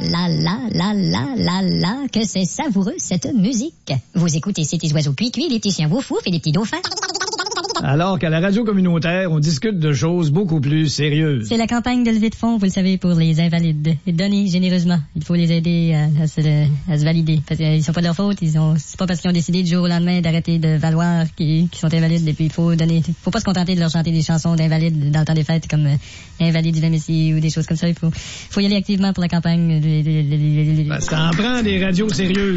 que c'est savoureux cette musique. Vous écoutez ces petits oiseaux cuits, les petits chiens wouf wouf et les petits dauphins. Alors qu'à la radio communautaire, on discute de choses beaucoup plus sérieuses. C'est la campagne de levée de fonds, vous le savez, pour les invalides. Donnez généreusement. Il faut les aider à se valider. Parce qu'ils sont pas de leur faute. C'est pas parce qu'ils ont décidé du jour au lendemain d'arrêter de valoir qu'ils sont invalides. Et puis il faut donner. Faut pas se contenter de leur chanter des chansons d'invalides dans le temps des fêtes comme Invalide du Messie ou des choses comme ça. Il faut y aller activement pour la campagne. Ça en prend des radios sérieuses.